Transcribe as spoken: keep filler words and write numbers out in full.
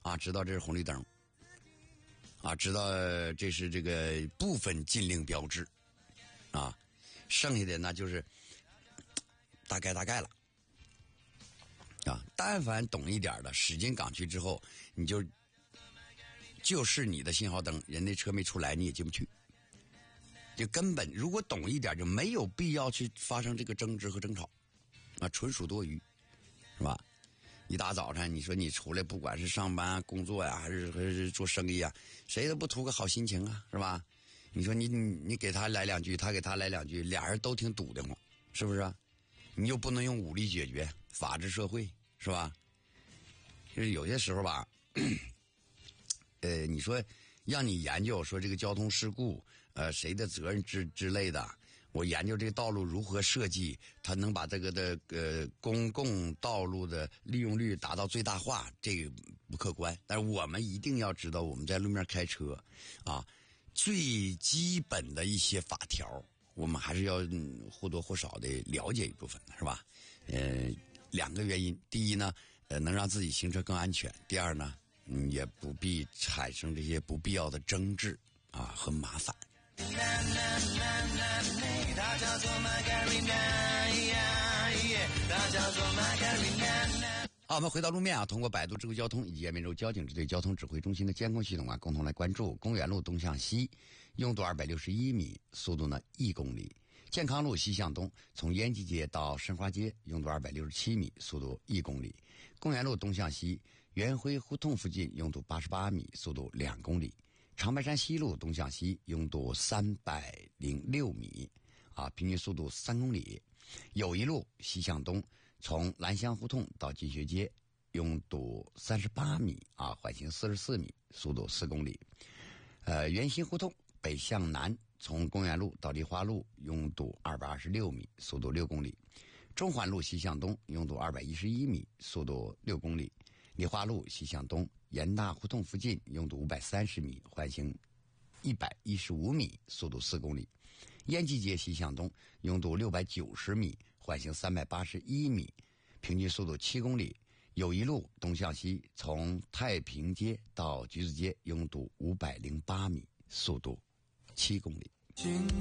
啊，知道这是红绿灯，啊，知道这是这个部分禁令标志，啊，剩下的那就是大概大概了，啊，但凡懂一点的，驶进港区之后，你就就是你的信号灯，人家车没出来，你也进不去。就根本如果懂一点，就没有必要去发生这个争执和争吵，啊，纯属多余，是吧？一大早上，你说你出来，不管是上班、工作呀，还是还是做生意啊，谁都不图个好心情啊，是吧？你说你你你给他来两句，他给他来两句，俩人都挺堵得慌，是不是啊？你又不能用武力解决，法治社会是吧？就是有些时候吧，呃，你说让你研究说这个交通事故，呃，谁的责任之之类的。我研究这个道路如何设计，它能把这个的呃公共道路的利用率达到最大化，这个不客观。但是我们一定要知道，我们在路面开车啊，最基本的一些法条，我们还是要、嗯、或多或少的了解一部分的，是吧？呃，两个原因，第一呢，呃，能让自己行车更安全；第二呢，嗯，也不必产生这些不必要的争执啊和麻烦。好，我们回到路面啊，通过百度智慧交通以及延边州交警支队交通指挥中心的监控系统啊，共同来关注公园路东向西，拥堵二百六十一米，速度呢一公里；健康路西向东，从延吉街到申花街，拥堵二百六十七米，速度一公里；公园路东向西，元辉胡同附近拥堵八十八米，速度两公里。长白山西路东向西拥堵三百零六米，啊，平均速度三公里。友谊路西向东，从兰香胡同到金学街拥堵三十八米，啊，缓行四十四米，速度四公里。呃，元新胡同北向南，从公园路到梨花路拥堵二百二十六米，速度六公里。中环路西向东拥堵二百一十一米，速度六公里。梨花路西向东，严大胡同附近拥堵五百三十米，缓行一百一十五米，速度四公里。延吉街西向东拥堵六百九十米，缓行三百八十一米，平均速度七公里。友谊路东向西，从太平街到橘子街拥堵五百零八米，速度七公里。